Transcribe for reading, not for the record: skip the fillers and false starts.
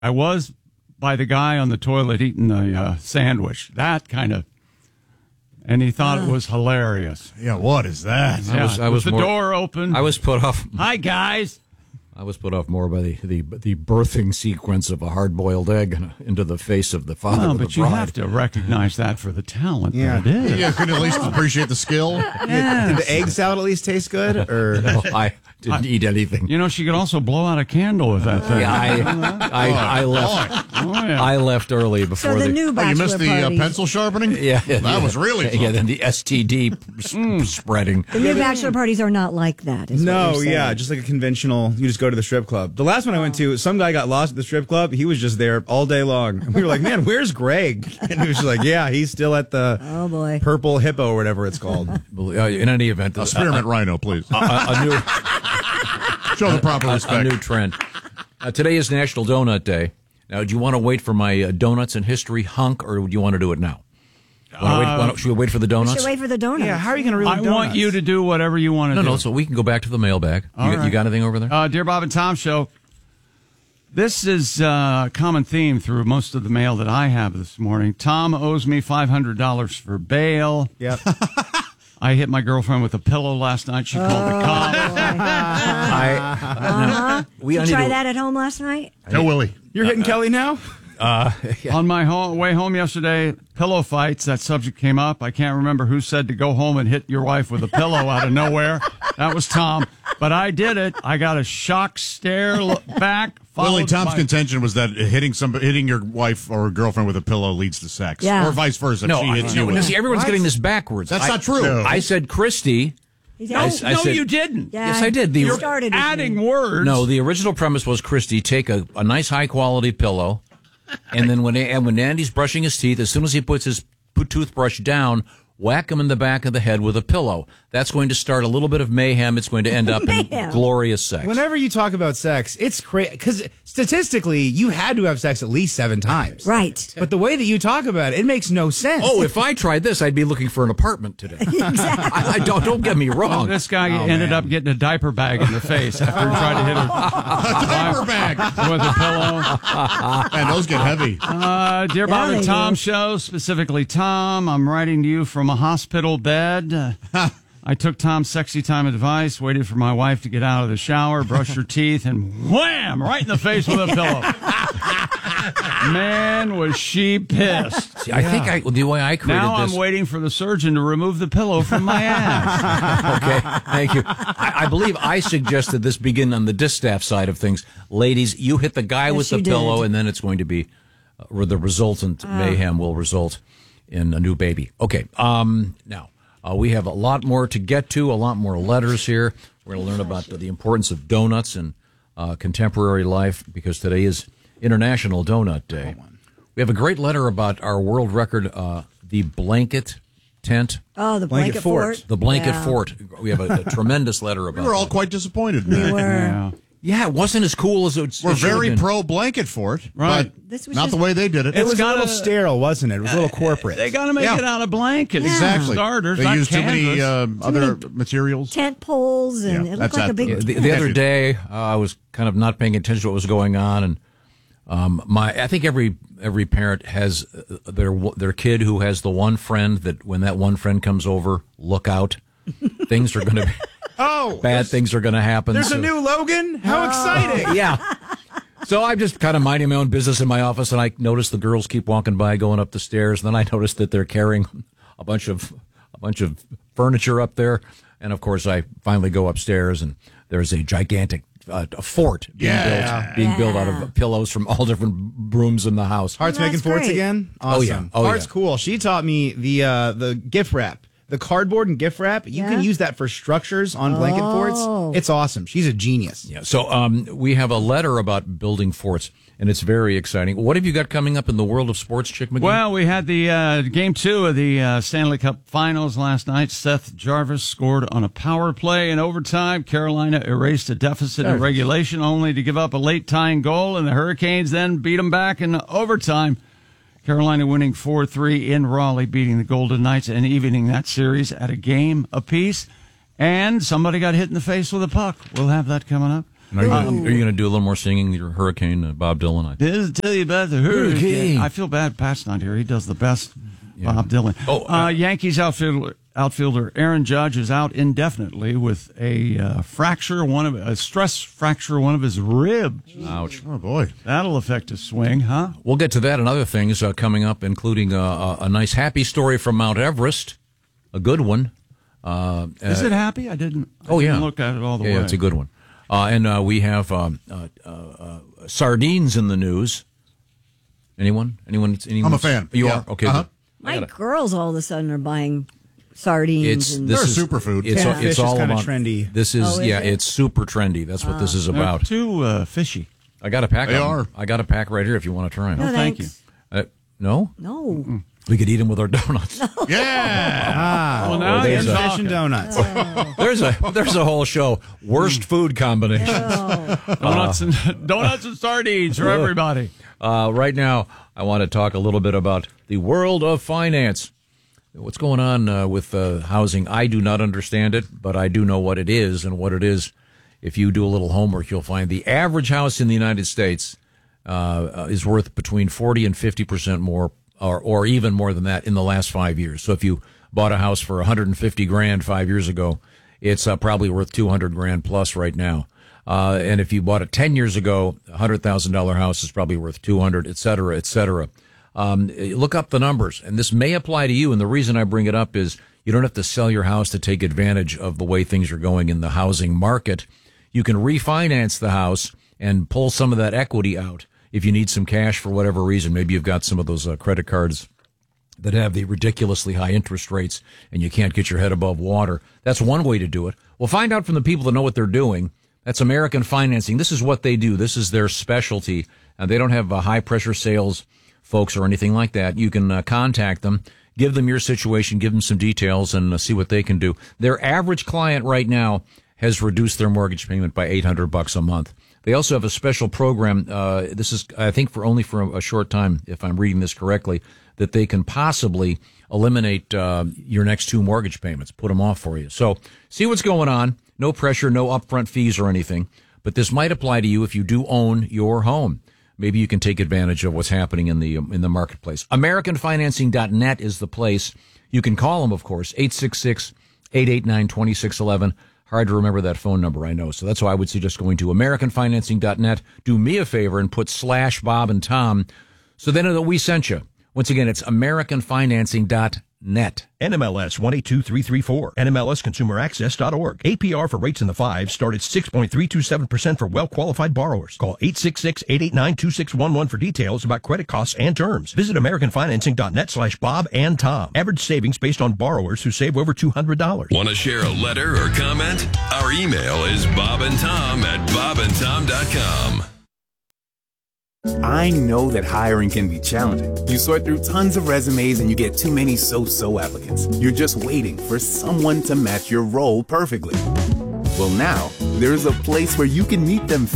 I was by the guy on the toilet eating the sandwich. That kind of, and he thought it was hilarious. Yeah, what is that? I was the door open. I was put off. Hi, guys. I was put off more by the birthing sequence of a hard-boiled egg into the face of the father. Well, of the but you bride. have to recognize that for the talent that it is. Yeah, couldn't at least appreciate the skill. Did the egg salad at least taste good? Or No, I didn't eat anything. You know, she could also blow out a candle with that thing. Yeah, I left. Oh, yeah. I left early before So the new Oh, you bachelor missed the parties. pencil sharpening? Yeah, That was really fun. Yeah, then the STD spreading. The new bachelor parties are not like that. Is what no, you're saying. yeah, just like a conventional. You just go to the strip club. The last one I went to, some guy got lost at the strip club. He was just there all day long. And we were like, "Man, where's Greg?" And he was just like, "Yeah, he's still at the Oh boy. Purple Hippo or whatever it's called." In any event, Spearmint Rhino, please. a new Show the proper a respect. new trend. Today is National Donut Day. Now, do you want to wait for my donuts and history hunk, or do you want to do it now? Should we wait for the We donuts? should wait for the donuts. Yeah, how are you going to really? I want you to do whatever you want to do. No, so we can go back to the mailbag. You got anything over there? Dear Bob and Tom Show, this is a common theme through most of the mail that I have this morning. Tom owes me $500 for bail. Yep. I hit my girlfriend with a pillow last night. She called the cops. We Did need you try to- that at home last night? No, Willie. You're hitting Kelly now? On my way home yesterday, pillow fights, that subject came up. I can't remember who said to go home and hit your wife with a pillow out of nowhere. That was Tom. But I did it. I got a shock stare back. Willie, followed Tom's by- contention was that hitting your wife or girlfriend with a pillow leads to sex. Yeah. Or vice versa. No, if she hits you with see, everyone's getting this backwards. That's not true. No. I said Christy. He's No, I out. no, said- you didn't. Yeah, Yes, I did. he The- started with Adding me. words. No, the original premise was Christy take a nice high quality pillow, and then when Andy's brushing his teeth, as soon as he puts his toothbrush down, whack him in the back of the head with a pillow. That's going to start a little bit of mayhem. It's going to end up in Mayhem. glorious sex. Whenever you talk about sex, it's crazy because statistically, you had to have sex at least 7 times. Right. But the way that you talk about it makes no sense. Oh, if I tried this, I'd be looking for an apartment today. I don't get me wrong. This guy ended up getting a diaper bag in the face after he tried to hit her diaper bag with a pillow. Man, those get heavy. Dear Bob they and do. Tom Show, specifically Tom, I'm writing to you from a hospital bed. I took Tom's sexy time advice, waited for my wife to get out of the shower, brush her teeth, and wham, right in the face with a pillow. Man, was she pissed. See, I think the way I created Now this. I'm waiting for the surgeon to remove the pillow from my ass. Okay, thank you. I believe I suggested this begin on the distaff side of things. Ladies, you hit the guy Yes, with the you pillow, did. and then it's going to be the resultant mayhem will result in a new baby. Okay, now we have a lot more to get to, a lot more letters here. We're going to learn about the importance of donuts in contemporary life because today is International Donut Day. We have a great letter about our world record, the blanket tent. Oh, the blanket fort. The blanket Yeah. fort. We have a tremendous letter about We were all that. quite disappointed. We Man. were. Yeah. Yeah, it wasn't as cool as it We're should have very been. pro blanket fort, Right. but This was not just- the way they did it. it was a got little a- sterile, wasn't it? It was a little corporate. They got to make Yeah. it out of blankets. Exactly. Starters, They not used too many canvas. other materials. Tent poles, and Yeah, it that's looked like a that. big. The other day, I was kind of not paying attention to what was going on, and I think every parent has their kid who has the one friend that when that one friend comes over, look out, things are going to be bad. Things are going to happen. There's a new Logan? How exciting! Yeah. So I'm just kind of minding my own business in my office, and I notice the girls keep walking by, going up the stairs. And then I notice that they're carrying a bunch of furniture up there. And of course, I finally go upstairs, and there's a gigantic a fort being built out of pillows from all different rooms in the house. Heart's That's making forts great. again? Oh, Awesome. yeah. Oh, Heart's yeah. cool. She taught me the gift wrap. The cardboard and gift wrap, you can use that for structures on blanket forts. It's awesome. She's a genius. Yeah. So we have a letter about building forts, and it's very exciting. What have you got coming up in the world of sports, Chick McGee? Well, we had the game 2 of the Stanley Cup Finals last night. Seth Jarvis scored on a power play in overtime. Carolina erased a deficit in regulation only to give up a late tying goal, and the Hurricanes then beat them back in overtime. Carolina winning 4-3 in Raleigh, beating the Golden Knights and evening that series at a game apiece. And somebody got hit in the face with a puck. We'll have that coming up. Are you going to do a little more singing, your Hurricane, Bob Dylan? This is tell you about the hurricane. I feel bad Pat's not here. He does the best Bob Dylan. Yankees outfielder Aaron Judge is out indefinitely with a stress fracture, one of his ribs. Ouch. Oh, boy. That'll affect his swing, huh? We'll get to that and other things coming up, including a nice happy story from Mount Everest, a good one. Is it happy? I didn't look at it all the way. Yeah, it's a good one. And we have sardines in the news. Anyone? I'm a fan. You are? Okay. Uh-huh. My girls all of a sudden are buying sardines. They're a superfood. It's all kind of about trendy. This is it's super trendy. That's what this is about. Too fishy. I got a pack. They are. I got a pack right here if you want to try them. No, Thank you. thanks. No? No. We could eat them with our donuts. Yeah. Well, now There's you're fish talking. and donuts. There's a whole show. Worst food combinations. Donuts and sardines for everybody. Right now, I want to talk a little bit about the world of finance. What's going on with housing? I do not understand it, but I do know what it is. And what it is, if you do a little homework, you'll find the average house in the United States is worth between 40 and 50% more, or even more than that in the last 5 years. So if you bought a house for $150,000 5 years ago, it's probably worth $200,000 plus right now. And if you bought it 10 years ago, a $100,000 house is probably worth $200,000, et cetera, et cetera. Look up the numbers, and this may apply to you. And the reason I bring it up is you don't have to sell your house to take advantage of the way things are going in the housing market. You can refinance the house and pull some of that equity out if you need some cash for whatever reason. Maybe you've got some of those credit cards that have the ridiculously high interest rates and you can't get your head above water. That's one way to do it. Well, find out from the people that know what they're doing. That's American Financing. This is what they do. This is their specialty. They don't have high-pressure sales folks or anything like that. You can contact them, give them your situation, give them some details, and see what they can do. Their average client right now has reduced their mortgage payment by $800 a month. They also have a special program. This is, I think, for a short time, if I'm reading this correctly, that they can possibly eliminate your next two mortgage payments, put them off for you. So see what's going on. No pressure, no upfront fees or anything. But this might apply to you if you do own your home. Maybe you can take advantage of what's happening in the marketplace. AmericanFinancing.net is the place. You can call them, of course, 866-889-2611. Hard to remember that phone number, I know. So that's why I would suggest going to AmericanFinancing.net. Do me a favor and put /Bob and Tom. So then we sent you. Once again, it's AmericanFinancing.net. NMLS 182334. NMLSConsumerAccess.org. APR for rates in the 5s start at 6.327% for well-qualified borrowers. Call 866-889-2611 for details about credit costs and terms. Visit AmericanFinancing.net/Bob and Tom. Average savings based on borrowers who save over $200. Want to share a letter or comment? Our email is bobandtom@bobandtom.com. I know that hiring can be challenging. You sort through tons of resumes and you get too many so-so applicants. You're just waiting for someone to match your role perfectly. Well, now, there's a place where you can meet them